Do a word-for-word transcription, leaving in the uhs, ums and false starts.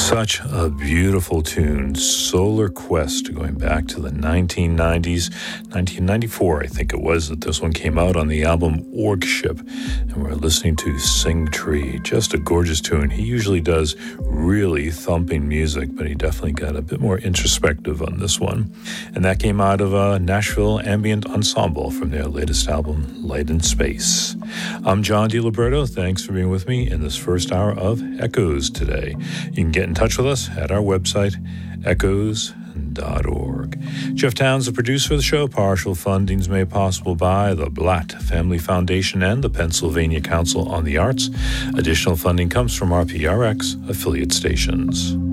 Such a beautiful tune, Solar Quest, going back to the nineteen nineties, nineteen ninety-four, I think it was, that this one came out on the album Org Ship, and we're listening to Sing Tree, just a gorgeous tune. He usually does really thumping music, but he definitely got a bit more introspective on this one, and that came out of a Nashville Ambient Ensemble from their latest album, Light in Space. I'm John DiLiberto. Thanks for being with me in this first hour of Echoes today. You can get in touch with us at our website, echoes dot org. Jeff Towns, the producer of the show. Partial funding is made possible by the Blatt Family Foundation and the Pennsylvania Council on the Arts. Additional funding comes from our P R X affiliate stations.